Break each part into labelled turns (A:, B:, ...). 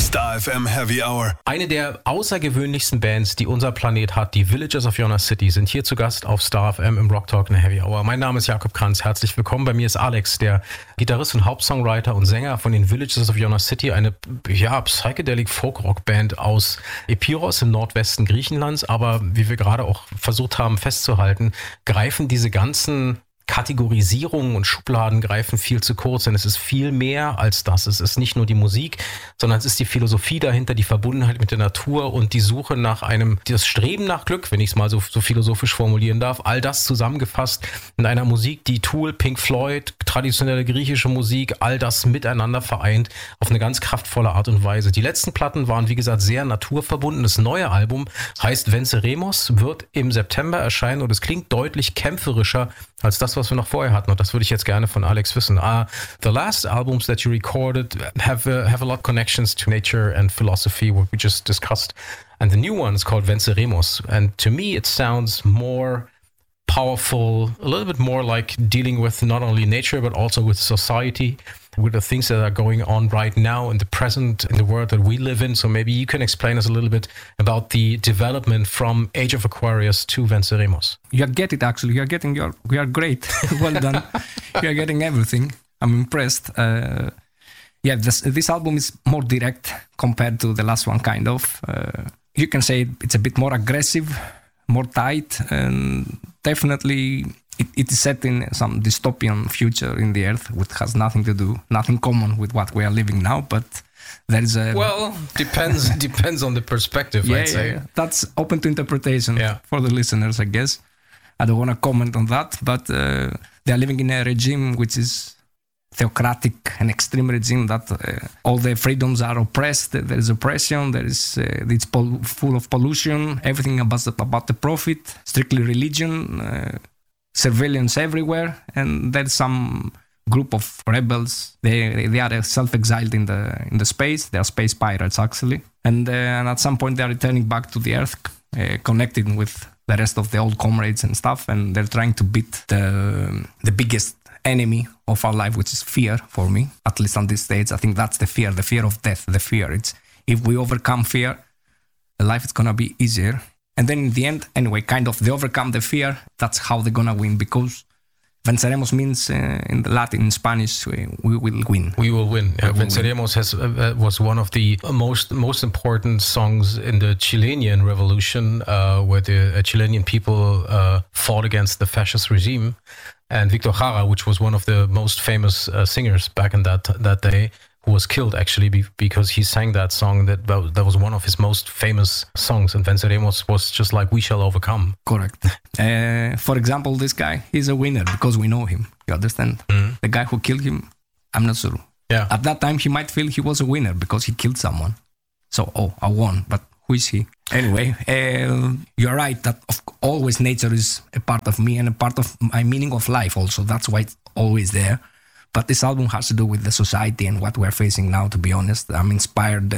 A: Star FM Heavy Hour.
B: Eine der außergewöhnlichsten Bands, die unser Planet hat, die Villagers of Yona City, sind hier zu Gast auf Star FM im Rock Talk in der Heavy Hour. Mein Name ist Jakob Kranz, herzlich willkommen. Bei mir ist Alex, der Gitarrist und Hauptsongwriter und Sänger von den Villagers of Yona City, eine Psychedelic Folk-Rock-Band aus Epiros im Nordwesten Griechenlands. Aber wie wir gerade auch versucht haben festzuhalten, greifen diese ganzen Kategorisierungen und Schubladen greifen viel zu kurz, denn es ist viel mehr als das. Es ist nicht nur die Musik, sondern es ist die Philosophie dahinter, die Verbundenheit mit der Natur und die Suche nach das Streben nach Glück, wenn ich es mal so philosophisch formulieren darf. All das zusammengefasst in einer Musik, die Tool, Pink Floyd, traditionelle griechische Musik, all das miteinander vereint auf eine ganz kraftvolle Art und Weise. Die letzten Platten waren, wie gesagt, sehr naturverbunden. Das neue Album heißt Venceremos, wird im September erscheinen und es klingt deutlich kämpferischer als das, was wir noch vorher hatten. Und das würde ich jetzt gerne von Alex wissen. The last albums that you recorded have a lot of connections to nature and philosophy, what we just discussed. And the new one is called Venceremos. And to me, it sounds more powerful, a little bit more like dealing with not only nature, but also with society, with the things that are going on right now in the present, in the world that we live in. So maybe you can explain us a little bit about the development from Age of Aquarius to Venceremos.
C: You get it, actually. We are great. Well done. You are getting everything. I'm impressed. This album is more direct compared to the last one, kind of. You can say it's a bit more aggressive, more tight, and definitely it is set in some dystopian future in the Earth, which has nothing common with what we are living now, but there is a...
B: Well, depends on the perspective, I'd say.
C: Yeah. That's open to interpretation for the listeners, I guess. I don't want to comment on that, but they are living in a regime which is theocratic, an extreme regime that all the freedoms are oppressed. There is oppression. It's full of pollution. Everything about the profit. Strictly religion. Surveillance everywhere. And there's some group of rebels. They are self-exiled in the space. They are space pirates, actually. And at some point they are returning back to the Earth, connected with the rest of the old comrades and stuff. And they're trying to beat the biggest enemy of our life, which is fear for me, at least on this stage. I think that's the fear of death, the fear. It's if we overcome fear, life is gonna be easier. And then in the end, anyway, kind of they overcome the fear, that's how they're gonna win, because Venceremos means in the Latin, in Spanish, we will win.
B: We will win. Venceremos was one of the most important songs in the Chilean revolution, where the Chilean people fought against the fascist regime. And Victor Jara, which was one of the most famous singers back in that day, who was killed actually because he sang that song. That was one of his most famous songs. And Venceremos was just like We Shall Overcome.
C: Correct. For example, this guy, he's a winner because we know him. You understand? Mm-hmm. The guy who killed him, I'm not sure.
B: Yeah.
C: At that time, he might feel he was a winner because he killed someone. So, I won. But who is he? Anyway, you're right that always nature is a part of me and a part of my meaning of life also. That's why it's always there. But this album has to do with the society and what we're facing now, to be honest. I'm inspired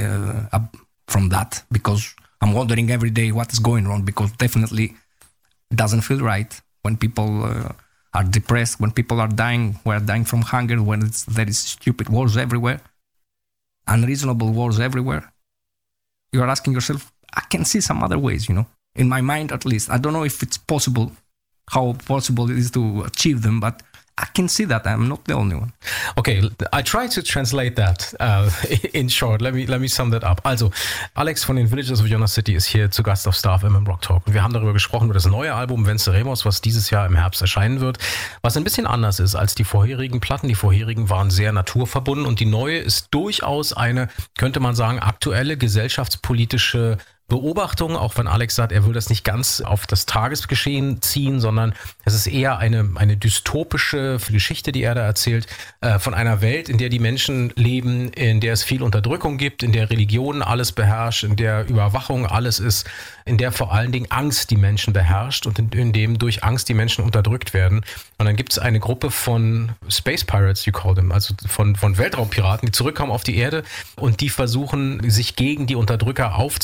C: from that because I'm wondering every day what is going wrong, because definitely it doesn't feel right when people are depressed, when people are dying, we're dying from hunger, when there is stupid wars everywhere, unreasonable wars everywhere. You're asking yourself, I can see some other ways, in my mind at least. I don't know if it's possible, how possible it is to achieve them, but I can see that I'm not the only one.
B: Okay, I try to translate that in short. Let me sum that up. Also, Alex von den Villagers of Yona City ist hier zu Gast auf Star FM im Rock Talk. Und wir haben darüber gesprochen, über das neue Album Venceremos, was dieses Jahr im Herbst erscheinen wird, was ein bisschen anders ist als die vorherigen Platten. Die vorherigen waren sehr naturverbunden und die neue ist durchaus eine, könnte man sagen, aktuelle gesellschaftspolitische Beobachtung, auch wenn Alex sagt, er will das nicht ganz auf das Tagesgeschehen ziehen, sondern es ist eher eine dystopische Geschichte, die er da erzählt, von einer Welt, in der die Menschen leben, in der es viel Unterdrückung gibt, in der Religion alles beherrscht, in der Überwachung alles ist, in der vor allen Dingen Angst die Menschen beherrscht und in dem durch Angst die Menschen unterdrückt werden. Und dann gibt es eine Gruppe von Space Pirates, you call them, also von Weltraumpiraten, die zurückkommen auf die Erde und die versuchen, sich gegen die Unterdrücker aufzulehnen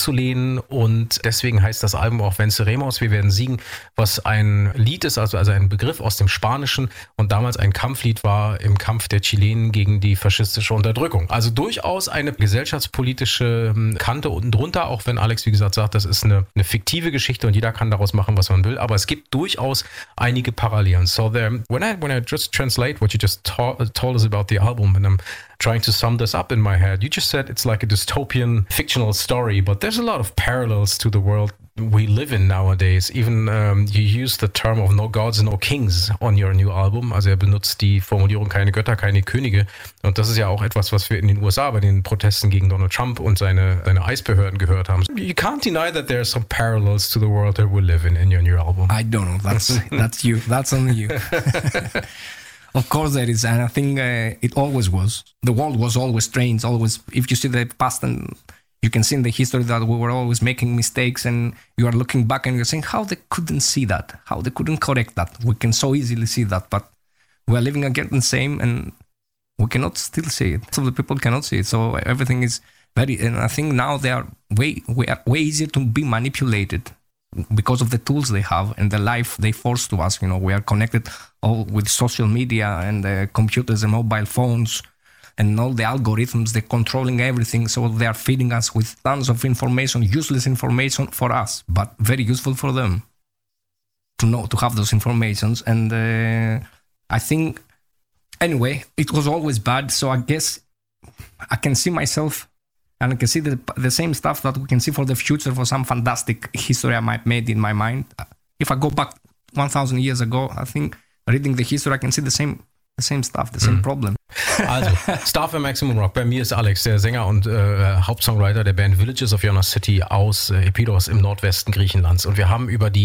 B: singen und deswegen heißt das Album auch Venceremos, wir werden siegen, was ein Lied ist, also ein Begriff aus dem Spanischen und damals ein Kampflied war im Kampf der Chilenen gegen die faschistische Unterdrückung. Also durchaus eine gesellschaftspolitische Kante unten drunter, auch wenn Alex, wie gesagt, sagt, das ist eine fiktive Geschichte und jeder kann daraus machen, was man will, aber es gibt durchaus einige Parallelen. So when I just translate what you just told us about the album and I'm trying to sum this up in my head, you just said it's like a dystopian fictional story, but there's a lot of parallels to the world we live in nowadays. Even you use the term of no gods, no kings on your new album. Also benutzt die Formulierung keine Götter, keine Könige. Und das ist ja auch etwas, was wir in den USA bei den Protesten gegen Donald Trump und seine Eisbehörden gehört haben. You can't deny that there are some parallels to the world that we live in your new album.
C: I don't know. That's you. That's only you. Of course there is, and I think it always was. The world was always strange, always. If you see the past, and you can see in the history that we were always making mistakes, and you are looking back and you're saying how they couldn't see that, how they couldn't correct that. We can so easily see that, but we are living again the same, and we cannot still see it. Some of the people cannot see it, so everything is very. And I think now they are way easier to be manipulated because of the tools they have and the life they force to us. You know, we are connected all with social media and computers and mobile phones and all the algorithms. They're controlling everything, so they are feeding us with tons of information, useless information for us, but very useful for them to have those informations. And I think, anyway, it was always bad, so I guess I can see myself and I can see the same stuff that we can see for the future, for some fantastic history I might made in my mind. If I go back 1,000 years ago, I think reading the history, I can see the same stuff, the same problem.
B: Also, Starfm Maximum Rock. Bei mir ist Alex, der Sänger und Hauptsongwriter der Band Villages of Yona City aus Epiros im Nordwesten Griechenlands. Und wir haben über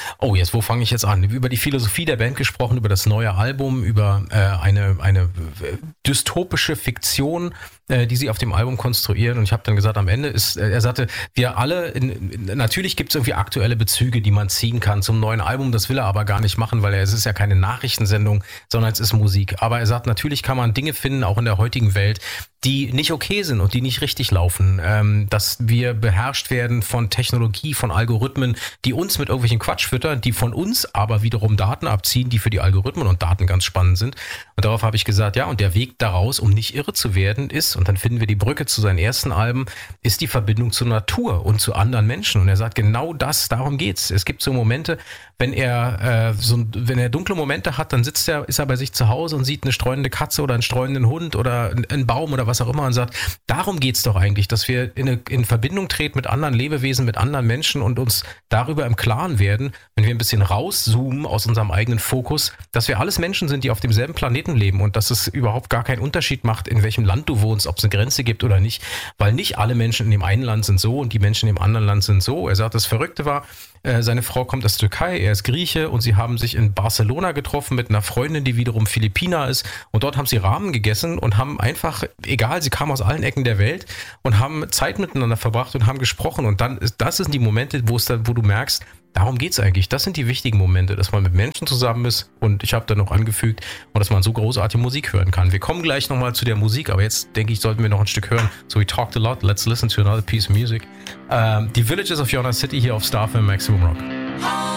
B: wo fange ich jetzt an? Über die Philosophie der Band gesprochen, über das neue Album, über eine dystopische Fiktion, die sie auf dem Album konstruieren. Und ich habe dann gesagt, am Ende er sagte, wir alle, natürlich gibt es irgendwie aktuelle Bezüge, die man ziehen kann zum neuen Album. Das will er aber gar nicht machen, weil es ist ja keine Nachrichtensendung, sondern es ist Musik. Aber er sagt, natürlich kann man Dinge finden, auch in der heutigen Welt, die nicht okay sind und die nicht richtig laufen. Dass wir beherrscht werden von Technologie, von Algorithmen, die uns mit irgendwelchen Quatsch füttern, die von uns aber wiederum Daten abziehen, die für die Algorithmen und Daten ganz spannend sind. Und darauf habe ich gesagt, ja, und der Weg daraus, um nicht irre zu werden, ist, und dann finden wir die Brücke zu seinen ersten Alben, ist die Verbindung zur Natur und zu anderen Menschen. Und er sagt, genau darum geht's. Es gibt so Momente, wenn er dunkle Momente hat, dann ist er bei sich zu Hause und sieht eine streunende Katze oder einen streunenden Hund oder einen Baum oder was auch immer und sagt, darum geht's doch eigentlich, dass wir in Verbindung treten mit anderen Lebewesen, mit anderen Menschen und uns darüber im Klaren werden, wenn wir ein bisschen rauszoomen aus unserem eigenen Fokus, dass wir alles Menschen sind, die auf demselben Planeten leben und dass es überhaupt gar keinen Unterschied macht, in welchem Land du wohnst, ob es eine Grenze gibt oder nicht, weil nicht alle Menschen in dem einen Land sind so und die Menschen in dem anderen Land sind so. Er sagt, das Verrückte war, seine Frau kommt aus Türkei, er ist Grieche und sie haben sich in Barcelona getroffen mit einer Freundin, die wiederum Philippiner ist und dort haben sie Ramen gegessen und haben einfach, egal, sie kamen aus allen Ecken der Welt und haben Zeit miteinander verbracht und haben gesprochen und das sind die Momente, wo du merkst, darum geht's eigentlich. Das sind die wichtigen Momente, dass man mit Menschen zusammen ist und ich habe da noch angefügt und dass man so großartige Musik hören kann. Wir kommen gleich nochmal zu der Musik, aber jetzt denke ich, sollten wir noch ein Stück hören. So we talked a lot, let's listen to another piece of music. Die Villages of Yona City hier auf Starfm Maximum Rock.